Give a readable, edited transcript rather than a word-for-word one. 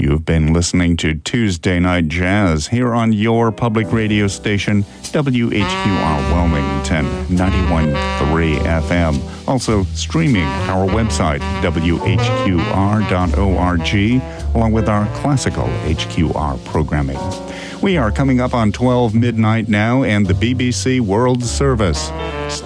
You've been listening to Tuesday Night Jazz here on your public radio station, WHQR Wilmington, 91.3 FM. Also streaming our website, WHQR.org, along with our classical HQR programming. We are coming up on 12 midnight now and the BBC World Service.